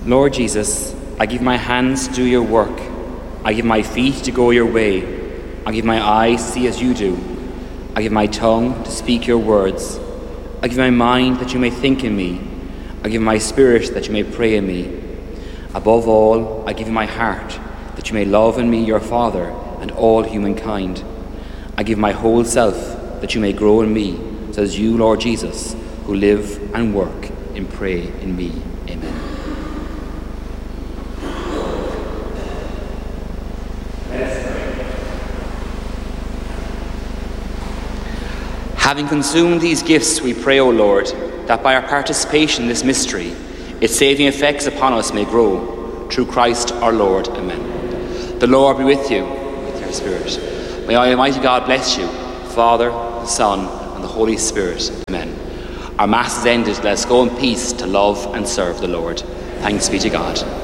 Lord Jesus, I give my hands to do your work. I give my feet to go your way. I give my eyes to see as you do. I give my tongue to speak your words. I give my mind that you may think in me. I give my spirit that you may pray in me. Above all, I give you my heart, that you may love in me your Father and all humankind. I give my whole self, that you may grow in me, so as you, Lord Jesus, who live and work and pray in me. Amen. Having consumed these gifts, we pray, O Lord, that by our participation in this mystery, its saving effects upon us may grow. Through Christ our Lord. Amen. The Lord be with you, with your spirit. May Almighty God bless you, Father, the Son, and the Holy Spirit. Amen. Our Mass is ended. Let us go in peace to love and serve the Lord. Thanks be to God.